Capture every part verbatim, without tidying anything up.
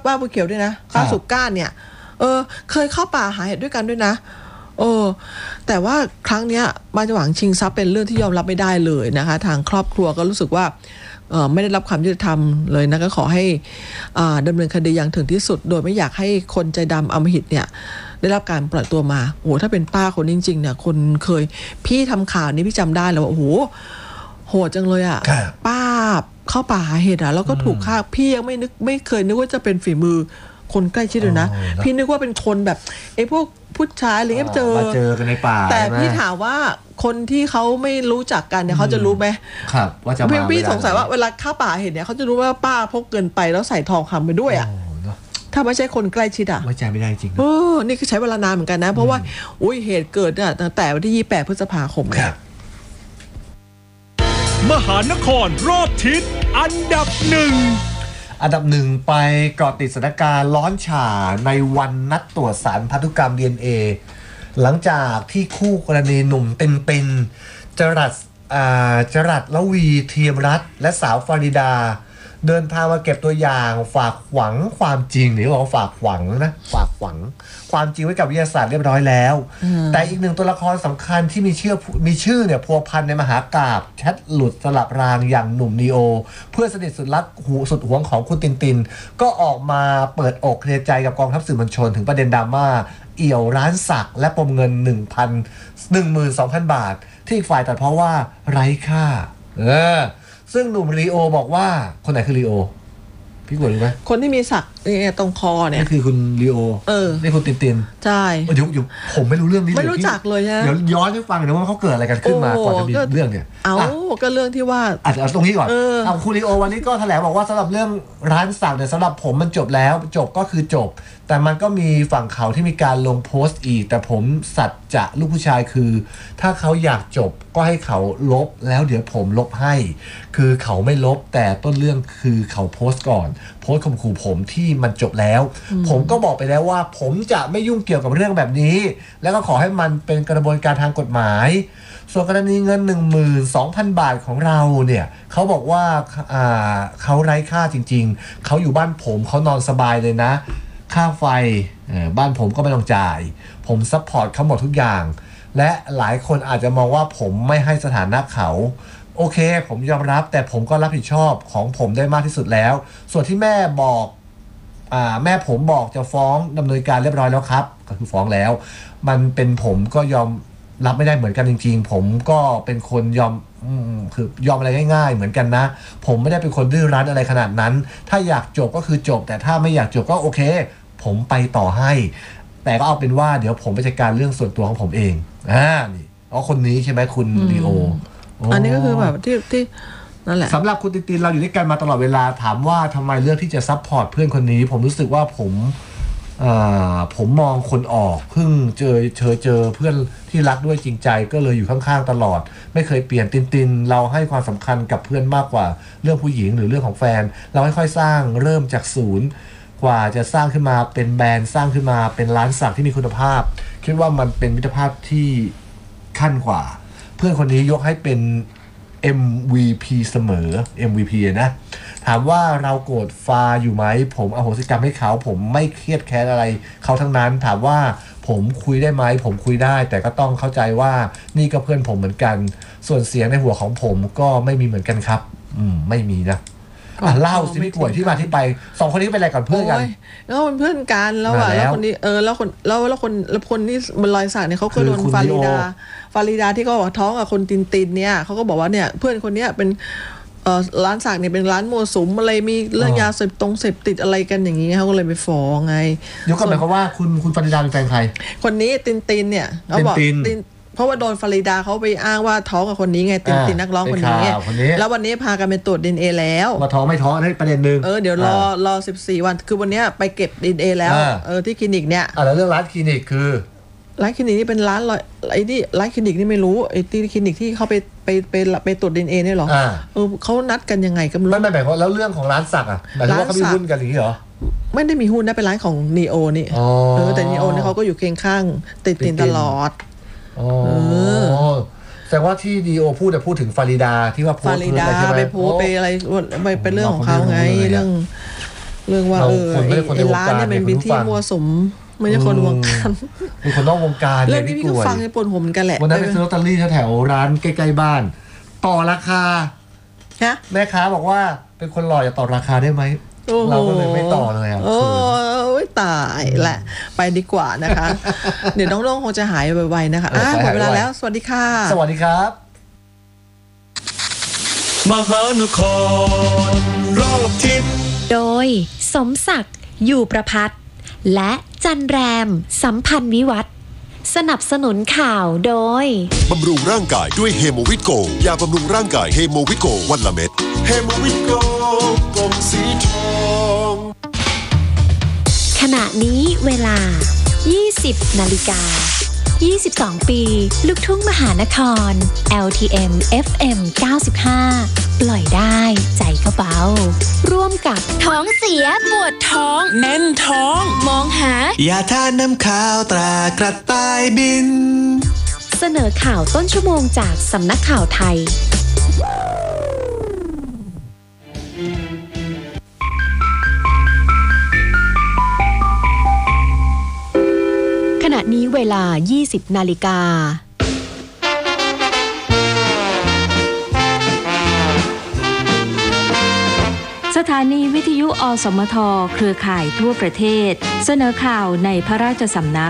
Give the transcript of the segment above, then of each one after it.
บ้าบุญเขียวด้วยนะก้าวสุกก้านเนี่ยเออเคยเข้าป่าหาเห็ดด้วยกันด้วยนะเออแต่ว่าครั้งเนี้ยมาจะหวังชิงทรัพย์เป็นเรื่องที่ยอมรับไม่ได้เลยนะคะทางครอบครัวก็รู้สึกว่าเออไม่ได้รับความยุติธรรมเลยนะก็ขอให้อ่าดำเนินคดีอย่างถึงที่สุดโดยไม่อยากให้คนใจดำอำมหิตเนี่ยได้รับการปล่อยตัวมาโอ้ถ้าเป็นป้าคนจริงๆเนี่ยคนเคยพี่ทำข่าวนี้พี่จำได้แล้วว่าโอ้โหโหดจังเลยอ่ะป้าเข้าป่าหาเห็ดอ่ะแล้วก็ถูกฆ่าพี่ยังไม่นึกไม่เคยนึกว่าจะเป็นฝีมือคนใกล้ชิดเลยนะพี่นึกว่าเป็นคนแบบไอ้พวกผู้ชายอะไรเงี้ยเจอมาเจอกันในป่าแต่พี่ถามว่าคนที่เขาไม่รู้จักกันเนี่ยเขาจะรู้ไหมครับว่าจะมาพี่พี่สงสัยว่าเวลาเข้าป่าเห็นเนี่ยเขาจะรู้ว่าป้าพกเกินไปแล้วใส่ทองคำไปด้วยอ่ะถ้าไม่ใช่คนใกล้ชิดอ่ะไว้ใจไม่ได้จริงเออนี่คือใช้เวลานานเหมือนกันนะเพราะว่าอุ้ยเหตุเกิดเนี่ยตั้งแต่วันที่ยี่สิบแปดพฤษภาคมครับมหานครรอบทิศอันดับหนึ่งอันดับหนึ่งไปเกาะติดสถานการณ์ร้อนฉ่าในวันนัดตรวจสารพันธุกรรม ดี เอ็น เอ หลังจากที่คู่กรณีหนุ่มเป็นๆจรัสอ่าจรัสละวีเทียมรัตน์และสาวฟลอริดาเดินทางมาเก็บตัวอย่างฝากหวังความจริงหรือว่าฝากหวังนะฝากหวังความจริงไว้กับวิทยาศาสตร์เรียบร้อยแล้วแต่อีกหนึ่งตัวละครสำคัญที่มีชื่อมีชื่อเนี่ยพัวพันในมหากาพย์แชทหลุดสลับรางอย่างหนุ่มนีโอเพื่อนสนิทสุดรักหูสุดหวงของคุณตินตินก็ออกมาเปิดอกเคลียร์ใจกับกองทัพสื่อมวลชนถึงประเด็นดราม่าเอี่ยวร้านสักและปมเงิน หนึ่งพัน หนึ่งหมื่นสองพัน บาทที่อีกฝ่ายตัดเพราะว่าไร้ค่าเออซึ่งหนุ่มลีโอบอกว่าคนไหนคือลีโอพี่กวดรู้ไหมคนที่มีสักเนี่ยตรงคอเนี่ยนี่คือคุณลีโอเออนี่คุณตินตินใช่เดี๋ยวผมไม่รู้เรื่องนี้เลยไม่รู้จักเลยนะเดี๋ยวย้อนให้ฟังหน่อยว่าเขาเกิดอะไรกันขึ้นมาก่อนจะมีเรื่องเนี่ยเอาก็เรื่องที่ว่าอาจจะเอาตรงนี้ก่อนเอาคุณลีโอวันนี้ก็แถลงบอกว่าสำหรับเรื่องร้านสักเนี่ยสำหรับผมมันจบแล้วจบก็คือจบแต่มันก็มีฝั่งเขาที่มีการลงโพสต์อีกแต่ผมสัจจะลูกผู้ชายคือถ้าเขาอยากจบก็ให้เขาลบแล้วเดี๋ยวผมลบให้คือเขาไม่ลบแต่ต้นเรื่องคือเขาโพสต์ก่อนโพสต์ข่มขู่ผมที่มันจบแล้วผมก็บอกไปแล้วว่าผมจะไม่ยุ่งเกี่ยวกับเรื่องแบบนี้แล้วก็ขอให้มันเป็นกระบวนการทางกฎหมายส่วนกรณีเงิน หนึ่งหมื่นสองพัน บาทของเราเนี่ยเขาบอกว่าอ่าเขาไร้ค่าจริงๆเขาอยู่บ้านผมเขานอนสบายเลยนะค่าไฟบ้านผมก็ไม่ต้องจ่ายผมซัพพอร์ตเขาหมดทุกอย่างและหลายคนอาจจะมองว่าผมไม่ให้สถานะเขาโอเคผมยอมรับแต่ผมก็รับผิดชอบของผมได้มากที่สุดแล้วส่วนที่แม่บอกอ่าแม่ผมบอกจะฟ้องดำเนินการเรียบร้อยแล้วครับก็คือฟ้องแล้วมันเป็นผมก็ยอมรับไม่ได้เหมือนกันจริงๆผมก็เป็นคนยอมคือยอมอะไรง่ายๆเหมือนกันนะผมไม่ได้เป็นคนดื้อรั้นอะไรขนาดนั้นถ้าอยากจบก็คือจบแต่ถ้าไม่อยากจบก็โอเคผมไปต่อให้แต่ก็เอาเป็นว่าเดี๋ยวผมไปจัดการเรื่องส่วนตัวของผมเองอ่านี่อ๋อคนนี้ใช่ไหมคุณลีโออันนี้ก็คือแบบที่ที่นั่นแหละสำหรับคุณตินตินเราอยู่ด้วยกันมาตลอดเวลาถามว่าทำไมเลือกที่จะซัพพอร์ตเพื่อนคนนี้ผมรู้สึกว่าผมอ่าผมมองคนออกเพิ่งเจอเจอเจอเพื่อนที่รักด้วยจริงใจก็เลยอยู่ข้างๆตลอดไม่เคยเปลี่ยนตินตินเราให้ความสำคัญกับเพื่อนมากกว่าเรื่องผู้หญิงหรือเรื่องของแฟนเราค่อยๆสร้างเริ่มจากศูนย์กว่าจะสร้างขึ้นมาเป็นแบรนด์สร้างขึ้นมาเป็นร้านสักที่มีคุณภาพคิดว่ามันเป็นมิตรภาพที่ขั้นกว่าเพื่อนคนนี้ยกให้เป็น เอ็ม วี พี เสมอ เอ็ม วี พี นะถามว่าเราโกรธฟาอยู่ไหมผมอโหสิกรรมให้เขาผมไม่เครียดแค้นอะไรเขาทั้งนั้นถามว่าผมคุยได้ไหมผมคุยได้แต่ก็ต้องเข้าใจว่านี่ก็เพื่อนผมเหมือนกันส่วนเสียงในหัวของผมก็ไม่มีเหมือนกันครับอืมไม่มีนะอ่ะเล่าสิพี่ป่วยที่มาที่ไปสองคนนี้เป็นอะไรกันเพื่อนกันแล้วเป็นเพื่อนกันแล้วอ่ะแล้วคนนี้เออแล้วคนแล้วแล้วคนแล้วคนที่มันรอยสักเนี่ยเขาก็โดนฟาริดาฟาริดาที่เขาบอกท้องกับคนตินตินเนี่ยเขาก็บอกว่าเนี่ยเพื่อนคนเนี้ยเป็นเอ่อร้านสักเนี่ยเป็นร้านมั่วสุมอะไรมีเรื่องยาเสพตรงเสพติดอะไรกันอย่างงี้เขาก็เลยไปฟ้องไงยกกันหมายความว่าคุณคุณฟาริดาเป็นแฟนใครคนนี้ตินตินเนี่ยเขาบอกตินเพราะว่าโดนฟาริดาเขาไปอ้างว่าท้องกับคนนี้ไงตินตินนักร้องคนนี้แล้ววันนี้พากันไปตรวจ ดี เอ็น เอ แล้วว่าท้องไม่ท้องนี่ประเด็นนึงเออเดี๋ยวรอรอสิบสี่วันคือวันนี้ไปเก็บ ดี เอ็น เอ แล้วเออที่คลินิกเนี่ยอ่ะแล้วเรื่องร้านคลินิกคือร้านคลินิกนี่เป็นร้านไอ้นี่ร้านคลินิกนี่ไม่รู้ไอ้ที่คลินิกที่เขาไปไปไปไปตรวจ ดี เอ็น เอ เนี่ยหรอเออเขานัดกันยังไงก็ไม่รู้ไม่ไม่หมายความแล้วเรื่องของร้านสักอ่ะหมายถึงว่าเขามีหุ้นกันอย่างนี้เหรอไม่ได้มีหุ้นนะเป็นร้านของนีโอนี่เออแต่นีโอเนี่ยเขาก็อยู่เคียงข้างติดตินตลอดอ๋อแต่ว่าที่ดีโอพูดแต่พูดถึงฟาริดาที่ว่าโพสต์ฟาริดาไปโพสต์ไปอะไรไปเป็นเรื่องของเขาไงเรื่องเรื่องว่าเออไอ้ร้านเนี่ยมันเป็นที่มั่วสุมไม่ใช่คนวงการเป็นคนนอกวงการเรื่องนี้พี่ก็ฟังในปนหัวเหมือนกันแหละวันนั้นไปซื้อลอตเตอรี่แถวร้านใกล้ๆบ้านต่อราคาแม่ค้าบอกว่าเป็นคนหล่อจะต่อราคาได้ไหมเราก็เลยไม่ต่อเลยอ่ะโอ้ยตายแหละไปดีกว่านะคะ เดี๋ยวน้องโล่งคงจะหายไวๆนะคะหมดเวลาแล้วสวัสดีค่ะสวัสดีครับมหานครรอบทิศโดยสมศักดิ์อยู่ประภัตและจันแรมสัมพันธ์วิวัฒน์สนับสนุนข่าวโดยบำรุงร่างกายด้วยเฮโมวิตโกยาบำรุงร่างกายเฮโมวิตโกวันละเม็ดเฮโมวิตโกกลมสีทองขณะนี้เวลา ยี่สิบนาฬิกายี่สิบสอง ปีลูกทุ่งมหานคร แอล ที เอ็ม เอฟ เอ็ม เก้าสิบห้า ปล่อยได้ใจก็เบาร่วมกับท้องเสียปวดท้องแน่นท้องมองหายาทาน้ำข้าวตรากระต่ายบินเสนอข่าวต้นชั่วโมงจากสำนักข่าวไทยขณะนี้เวลา ยี่สิบนาฬิกาสถานีวิทยุอสมทเครือข่ายทั่วประเทศเสนอข่าวในพระราชสำนัก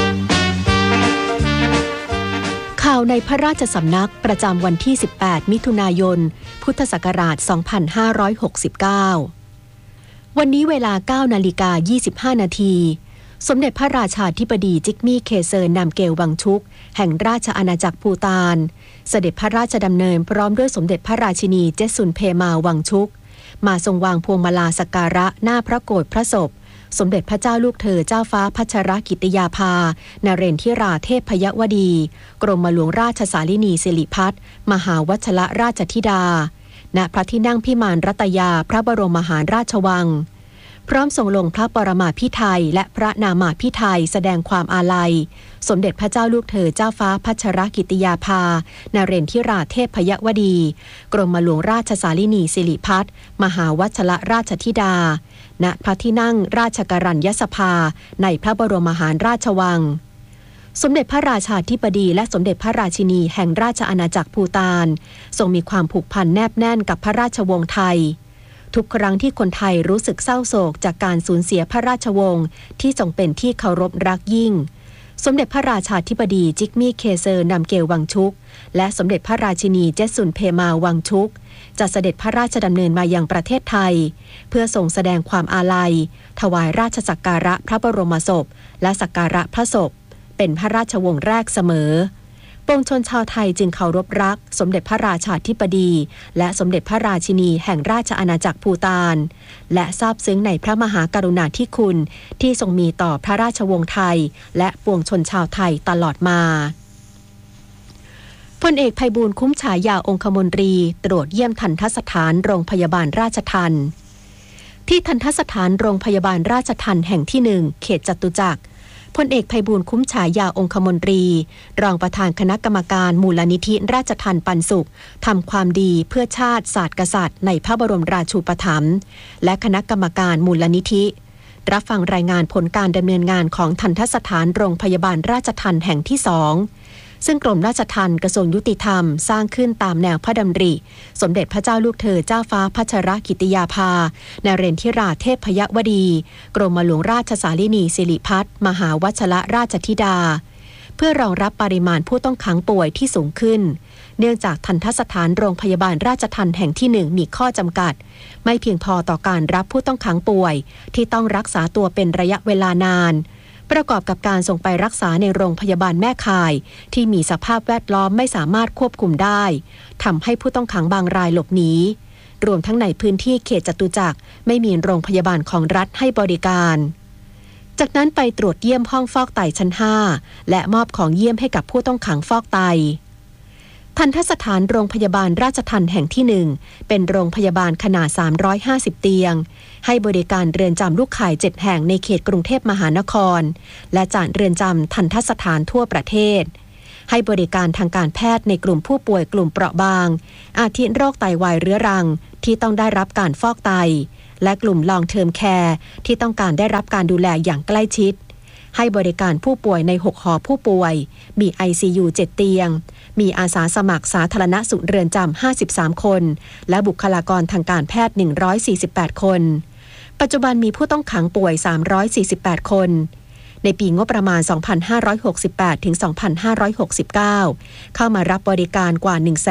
ข่าวในพระราชสำนักประจำวันที่สิบแปดมิถุนายนพุทธศักราชสองพันห้าร้อยหกสิบเก้าวันนี้เวลา เก้านาฬิกายี่สิบห้านาทีสมเด็จพระราชาธิบดีจิกมี่เคเซอร์นามเกลวังชุกแห่งราชอาณาจักรภูฏานเสด็จพระราชดำเนินพร้อมด้วยสมเด็จพระราชินีเจสุนเพมาวังชุกมาทรงวางพวงมาลาสักการะหน้าพระโกฐพระศพสมเด็จพระเจ้าลูกเธอเจ้าฟ้าพัชรกิติยาภานเรนทิราเทพยวดีกรมหลวงราชสาลินีสิริพัฒน์มหาวัชรราชธิดาณพระที่นั่งพิมานรัตยาพระบรมมหาราชวังพร้อมส่งลงพระปรมาภิไธยและพระนามาภิไธยแสดงความอาลัยสมเด็จพระเจ้าลูกเธอเจ้าฟ้าพัชรกิติยาภานเรนทิราเทพยวดีกรมหลวงราชสาลินีสิริพัฒน์มหาวัชรราชธิดาณพระที่นั่งราชกัรัญญสภาในพระบรมมหาราชวังสมเด็จพระราชาธิบดีและสมเด็จพระราชินีแห่งราชอาณาจักรภูฏานทรงมีความผูกพันแนบแน่นกับพระราชวงศ์ไทยทุกครั้งที่คนไทยรู้สึกเศร้าโศกจากการสูญเสียพระราชวงศ์ที่ทรงเป็นที่เคารพรักยิ่งสมเด็จพระราชาธิบดีจิกมี่เคเซอร์นามเกลวังชุกและสมเด็จพระราชินีเจสุนเพมาวังชุกจะเสด็จพระราชดำเนินมายังประเทศไทยเพื่อทรงแสดงความอาลัยถวายราชสักการะพระบรมศพและสักการะพระศพเป็นพระราชวงศ์แรกเสมอปวงชนชาวไทยจึงเคารพรักสมเด็จพระราชาธิบดีและสมเด็จพระราชินีแห่งราชอาณาจักรภูฏานและซาบซึ้งในพระมหากรุณาธิคุณที่ทรงมีต่อพระราชวงศ์ไทยและปวงชนชาวไทยตลอดมาพลเอกไพบูลย์คุ้มฉายาองคมนตรีตรวจเยี่ยมทัณฑสถานโรงพยาบาลราชทัณฑ์ที่ทัณฑสถานโรงพยาบาลราชทัณฑ์แห่งที่หนึ่งเขตจตุจักรพลเอกไพบูลย์คุ้มฉายาองคมนตรีรองประธานคณะกรรมการมูลนิธิราชทัณฑ์ปันสุขทำความดีเพื่อชาติศาสตร์กษัตริย์ในพระบรมราชูปถัมภ์และคณะกรรมการมูลนิธิรับฟังรายงานผลการดำเนินงานของทัณฑสถานโรงพยาบาลราชทัณฑ์แห่งที่สองซึ่งกรมราชทัณฑ์กระทรวงยุติธรรมสร้างขึ้นตามแนวพระดำริสมเด็จพระเจ้าลูกเธอเจ้าฟ้าพัชรกิติยาภานเรนทิราเทพยวดีกรมหลวงราชสาลินีสิริพัฒน์มหาวัชรราชธิดาเพื่อรองรับปริมาณผู้ต้องขังป่วยที่สูงขึ้นเนื่องจากทัณฑสถานโรงพยาบาลราชทัณฑ์แห่งที่หนึ่งมีข้อจำกัดไม่เพียงพอต่อการรับผู้ต้องขังป่วยที่ต้องรักษาตัวเป็นระยะเวลานานประกอบกับการส่งไปรักษาในโรงพยาบาลแม่ข่ายที่มีสภาพแวดล้อมไม่สามารถควบคุมได้ทำให้ผู้ต้องขังบางรายหลบหนีรวมทั้งในพื้นที่เขตจตุจักรไม่มีโรงพยาบาลของรัฐให้บริการจากนั้นไปตรวจเยี่ยมห้องฟอกไตชั้นห้าและมอบของเยี่ยมให้กับผู้ต้องขังฟอกไตทัณฑสถานโรงพยาบาลราชทัณฑ์แห่งที่หนึ่งเป็นโรงพยาบาลขนาดสามร้อยห้าสิบเตียงให้บริการเรือนจำลูกข่ายเจ็ดแห่งในเขตกรุงเทพมหานครและจัดเรือนจำทัณฑสถานทั่วประเทศให้บริการทางการแพทย์ในกลุ่มผู้ป่วยกลุ่มเปราะบางอาทิโรคไตวายเรื้อรังที่ต้องได้รับการฟอกไตและกลุ่ม Long Term Care ที่ต้องการได้รับการดูแลอย่างใกล้ชิดให้บริการผู้ป่วยในหกหอผู้ป่วยมี ไอ ซี ยู เจ็ด เตียงมีอาสาสมัครสาธารณสุขเรือนจำห้าสิบสามคนและบุคลากรทางการแพทย์หนึ่งร้อยสี่สิบแปดคนปัจจุบันมีผู้ต้องขังป่วยสามร้อยสี่สิบแปดคนในปีงบประมาณ สองพันห้าร้อยหกสิบแปด ถึง สองพันห้าร้อยหกสิบเก้า เข้ามารับบริการกว่า หนึ่ง